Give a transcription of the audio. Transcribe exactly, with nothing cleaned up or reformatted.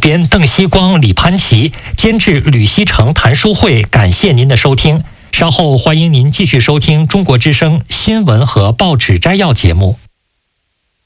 编邓希光、李潘琪，监制吕希成、谭书慧。感谢您的收听，稍后欢迎您继续收听中国之声新闻和报纸摘要节目。